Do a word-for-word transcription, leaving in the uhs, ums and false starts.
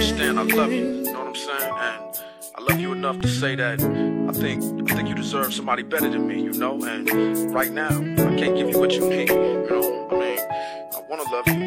understand I love you, you know what I'm saying? And I love you enough to say that I think I think you deserve somebody better than me, you know? And right now, I can't give you what you need, you know? I mean, I wanna love you,